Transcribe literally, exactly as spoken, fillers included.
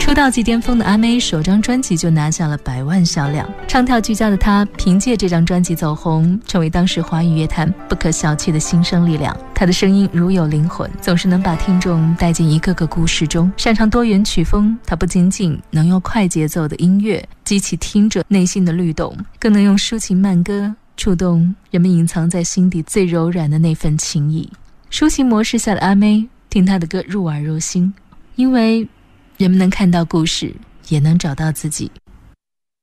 出道即巅峰的阿妹首张专辑就拿下了百万销量，唱跳俱佳的她凭借这张专辑走红，成为当时华语乐坛不可小觑的新生力量。她的声音如有灵魂，总是能把听众带进一个个故事中。擅长多元曲风，她不仅仅能用快节奏的音乐激起听者内心的律动，更能用抒情慢歌触动人们隐藏在心底最柔软的那份情谊。抒情模式下的阿妹，听她的歌入耳入心，因为人们能看到故事，也能找到自己。